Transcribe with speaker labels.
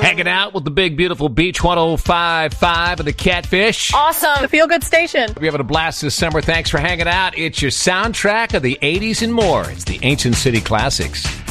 Speaker 1: Hanging out with the big, beautiful Beach 105.5 and the Catfish.
Speaker 2: Awesome. The Feel Good Station.
Speaker 1: We're having a blast this summer. Thanks for hanging out. It's your soundtrack of the 80s and more. It's the Ancient City Classics.